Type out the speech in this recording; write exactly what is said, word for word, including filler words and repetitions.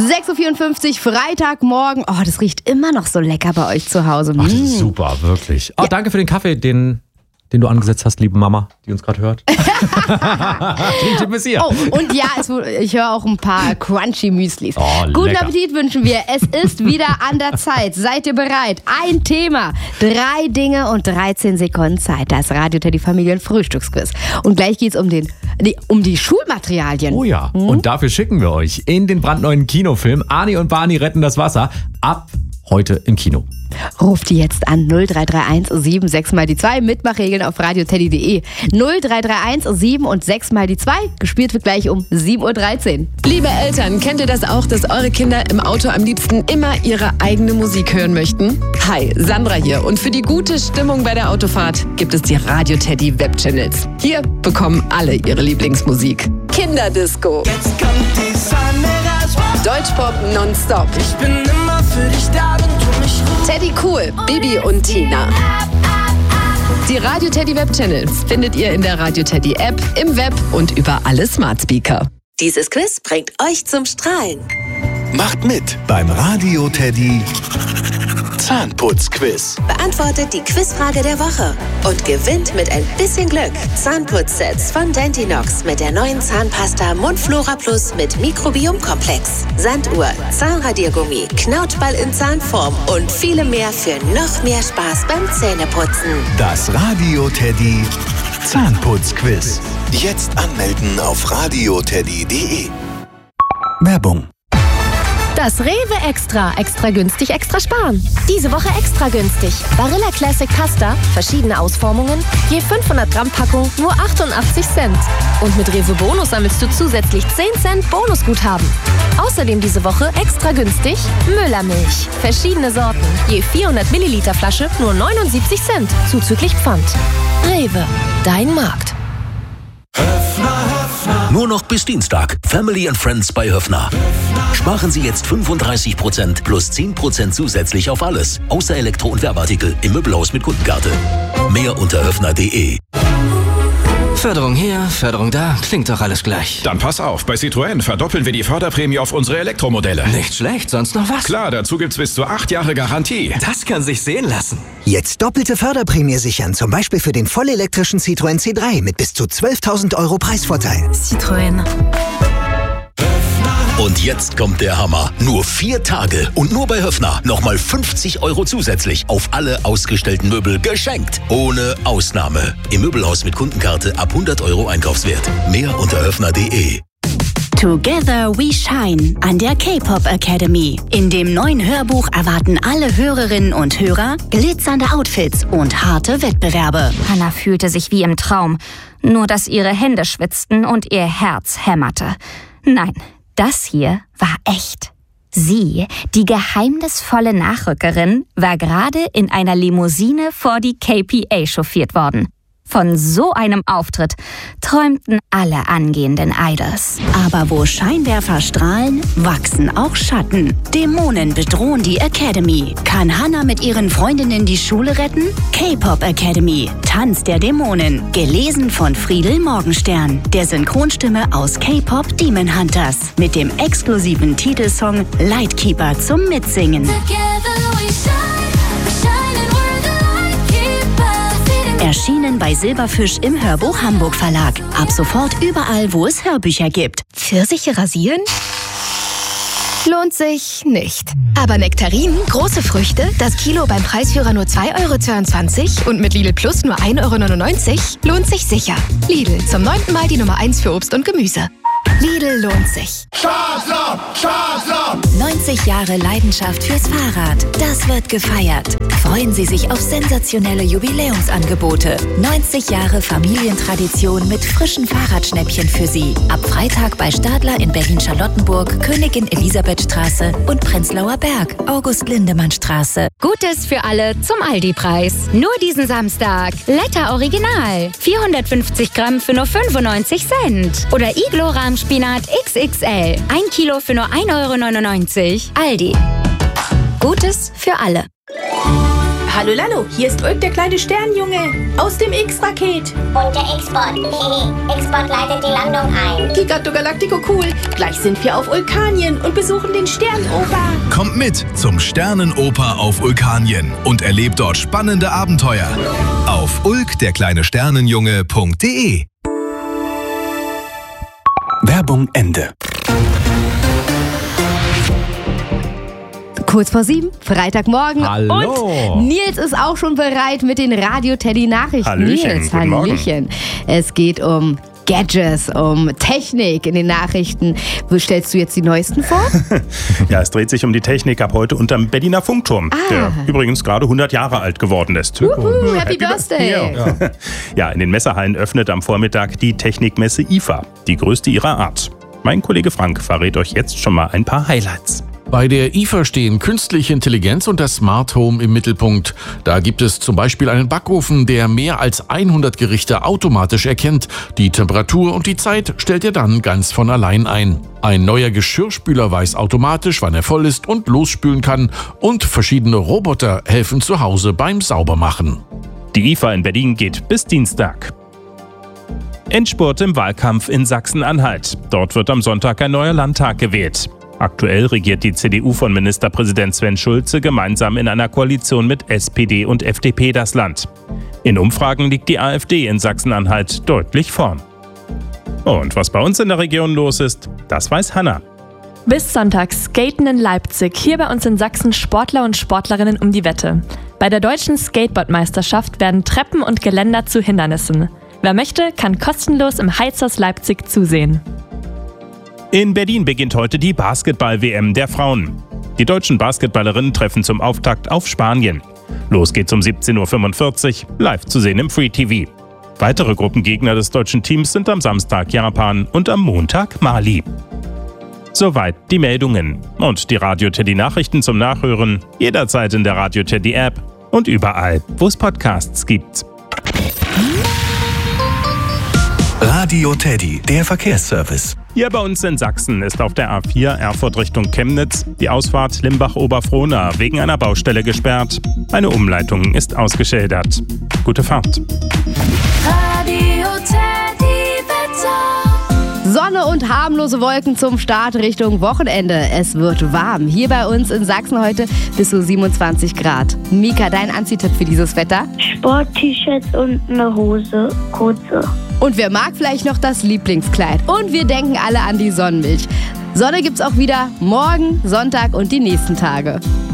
sechs Uhr vierundfünfzig, Freitagmorgen. Oh, das riecht immer noch so lecker bei euch zu Hause. Ach, das ist super, wirklich. Oh, ja. Danke für den Kaffee, den, den du angesetzt hast, liebe Mama, die uns gerade hört. Tipp ist hier. Oh, und ja, es, ich höre auch ein paar crunchy Müslis. Oh, Guten lecker. Appetit wünschen wir. Es ist wieder an der Zeit. Seid ihr bereit? Ein Thema, drei Dinge und dreizehn Sekunden Zeit. Das Radio Teddy Familien Frühstücksquiz. Und gleich geht's um den, die, um die Schulmaterialien. Oh ja, hm? Und dafür schicken wir euch in den brandneuen Kinofilm Arnie und Barney retten das Wasser ab heute im Kino. Ruft die jetzt an null drei drei eins sieben sechs mal die zwei. Mitmachregeln auf radioteddy punkt de. null drei drei eins sieben und sechs mal die zwei. Gespielt wird gleich um sieben Uhr dreizehn. Liebe Eltern, kennt ihr das auch, dass eure Kinder im Auto am liebsten immer ihre eigene Musik hören möchten? Hi, Sandra hier. Und für die gute Stimmung bei der Autofahrt gibt es die Radio Teddy Webchannels. Hier bekommen alle ihre Lieblingsmusik. Kinderdisco. Jetzt kommt die Sonne raus. Deutschpop nonstop. Ich bin immer für dich da, wenn du mich rufst. Teddy Cool, Bibi und Tina. Die Radio Teddy Webchannels findet ihr in der Radio Teddy App, im Web und über alle Smart Speaker. Dieses Quiz bringt euch zum Strahlen. Macht mit beim Radio Teddy Zahnputzquiz. Beantwortet die Quizfrage der Woche und gewinnt mit ein bisschen Glück Zahnputzsets von Dentinox mit der neuen Zahnpasta Mundflora Plus mit Mikrobiomkomplex, Sanduhr, Zahnradiergummi, Knautschball in Zahnform und viele mehr für noch mehr Spaß beim Zähneputzen. Das Radio Teddy Zahnputzquiz. Jetzt anmelden auf radioteddy punkt de. Werbung. Das Rewe Extra. Extra günstig, extra sparen. Diese Woche extra günstig. Barilla Classic Pasta, verschiedene Ausformungen, je fünfhundert Gramm Packung, nur achtundachtzig Cent. Und mit Rewe Bonus sammelst du zusätzlich zehn Cent Bonusguthaben. Außerdem diese Woche extra günstig Müllermilch. Verschiedene Sorten, je vierhundert Milliliter Flasche, nur neunundsiebzig Cent, zuzüglich Pfand. Rewe, dein Markt. Nur noch bis Dienstag. Family and Friends bei Höffner. Sparen Sie jetzt fünfunddreißig Prozent plus zehn Prozent zusätzlich auf alles. Außer Elektro- und Werbeartikel im Möbelhaus mit Kundenkarte. Mehr unter höffner punkt de. Förderung hier, Förderung da, klingt doch alles gleich. Dann pass auf, bei Citroën verdoppeln wir die Förderprämie auf unsere Elektromodelle. Nicht schlecht, sonst noch was? Klar, dazu gibt's bis zu acht Jahre Garantie. Das kann sich sehen lassen. Jetzt doppelte Förderprämie sichern, zum Beispiel für den vollelektrischen Citroën C drei mit bis zu zwölftausend Euro Preisvorteil. Citroën. Und jetzt kommt der Hammer. Nur vier Tage und nur bei Höffner nochmal fünfzig Euro zusätzlich auf alle ausgestellten Möbel geschenkt. Ohne Ausnahme. Im Möbelhaus mit Kundenkarte ab hundert Euro Einkaufswert. Mehr unter höffner punkt de. Together We Shine an der K-Pop Academy. In dem neuen Hörbuch erwarten alle Hörerinnen und Hörer glitzernde Outfits und harte Wettbewerbe. Hannah fühlte sich wie im Traum, nur dass ihre Hände schwitzten und ihr Herz hämmerte. Nein, das hier war echt. Sie, die geheimnisvolle Nachrückerin, war gerade in einer Limousine vor die K P A chauffiert worden. Von so einem Auftritt träumten alle angehenden Idols. Aber wo Scheinwerfer strahlen, wachsen auch Schatten. Dämonen bedrohen die Academy. Kann Hannah mit ihren Freundinnen die Schule retten? K-Pop Academy, Tanz der Dämonen. Gelesen von Friedel Morgenstern, der Synchronstimme aus K-Pop Demon Hunters. Mit dem exklusiven Titelsong Lightkeeper zum Mitsingen. Erschienen bei Silberfisch im Hörbuch Hamburg Verlag. Ab sofort überall, wo es Hörbücher gibt. Pfirsiche rasieren? Lohnt sich nicht. Aber Nektarinen, große Früchte, das Kilo beim Preisführer nur zwei Euro zweiundzwanzig und mit Lidl Plus nur ein Euro neunundneunzig, lohnt sich sicher. Lidl, zum neunten Mal die Nummer eins für Obst und Gemüse. Lidl lohnt sich. Stadtland, Stadtland. neunzig Jahre Leidenschaft fürs Fahrrad. Das wird gefeiert. Freuen Sie sich auf sensationelle Jubiläumsangebote. neunzig Jahre Familientradition mit frischen Fahrradschnäppchen für Sie. Ab Freitag bei Stadler in Berlin-Charlottenburg, Königin Elisabethstraße und Prenzlauer Berg, August-Lindemann-Straße. Gutes für alle zum Aldi-Preis. Nur diesen Samstag. Letter Original. vierhundertfünfzig Gramm für nur fünfundneunzig Cent. Oder Iglo Rahmspinat X X L. Ein Kilo für nur ein Euro neunundneunzig. Aldi. Gutes für alle. Hallo Lalo, hier ist Ulk, der kleine Sternjunge aus dem X-Raket. Und der X-Bot. X-Bot leitet die Landung ein. Giganto Galactico cool. Gleich sind wir auf Ulkanien und besuchen den Sternenoper. Kommt mit zum Sternenoper auf Ulkanien und erlebt dort spannende Abenteuer. Auf ulk der kleine Sternenjunge punkt de. Werbung Ende. Kurz vor sieben, Freitagmorgen. Hallo. Und Nils ist auch schon bereit mit den Radio-Teddy-Nachrichten. Hallöchen, Nils, guten Morgen. Hallöchen. Es geht um Gadgets, um Technik in den Nachrichten. Wo stellst du jetzt die neuesten vor? Ja, es dreht sich um die Technik ab heute unterm Berliner Funkturm, Ah. der übrigens gerade hundert Jahre alt geworden ist. Wuhu, Happy Birthday. Ja. Ja, in den Messehallen öffnet am Vormittag die Technikmesse I F A, die größte ihrer Art. Mein Kollege Frank verrät euch jetzt schon mal ein paar Highlights. Bei der I F A stehen künstliche Intelligenz und das Smart Home im Mittelpunkt. Da gibt es zum Beispiel einen Backofen, der mehr als hundert Gerichte automatisch erkennt. Die Temperatur und die Zeit stellt er dann ganz von allein ein. Ein neuer Geschirrspüler weiß automatisch, wann er voll ist und losspülen kann. Und verschiedene Roboter helfen zu Hause beim Saubermachen. Die I F A in Berlin geht bis Dienstag. Endspurt im Wahlkampf in Sachsen-Anhalt. Dort wird am Sonntag ein neuer Landtag gewählt. Aktuell regiert die C D U von Ministerpräsident Sven Schulze gemeinsam in einer Koalition mit S P D und F D P das Land. In Umfragen liegt die AfD in Sachsen-Anhalt deutlich vorn. Und was bei uns in der Region los ist, das weiß Hanna. Bis Sonntag skaten in Leipzig. Hier bei uns in Sachsen Sportler und Sportlerinnen um die Wette. Bei der deutschen Skateboard-Meisterschaft werden Treppen und Geländer zu Hindernissen. Wer möchte, kann kostenlos im Heizhaus Leipzig zusehen. In Berlin beginnt heute die Basketball-W M der Frauen. Die deutschen Basketballerinnen treffen zum Auftakt auf Spanien. Los geht's um siebzehn Uhr fünfundvierzig, live zu sehen im Free T V. Weitere Gruppengegner des deutschen Teams sind am Samstag Japan und am Montag Mali. Soweit die Meldungen. Und die Radio-Teddy-Nachrichten zum Nachhören jederzeit in der Radio-Teddy-App und überall, wo es Podcasts gibt. Radio Teddy, der Verkehrsservice. Hier bei uns in Sachsen ist auf der A vier Erfurt Richtung Chemnitz die Ausfahrt Limbach-Oberfrohna wegen einer Baustelle gesperrt. Eine Umleitung ist ausgeschildert. Gute Fahrt. Radio Teddy Wetter. Sonne und harmlose Wolken zum Start Richtung Wochenende. Es wird warm. Hier bei uns in Sachsen heute bis zu siebenundzwanzig Grad. Mika, dein Anziehtipp für dieses Wetter? Sport-T-Shirts und eine Hose, kurze. Und wer mag vielleicht noch das Lieblingskleid? Und wir denken alle an die Sonnenmilch. Sonne gibt's auch wieder morgen, Sonntag und die nächsten Tage.